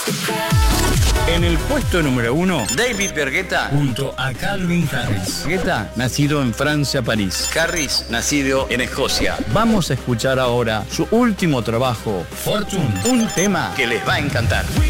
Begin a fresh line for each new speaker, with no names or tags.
En el puesto número 1,
David Bergueta
junto a Calvin Harris.
Bergueta, nacido en Francia, París. Harris, nacido en Escocia.
Vamos a escuchar ahora su último trabajo,
Fortune,
un tema
que les va a encantar.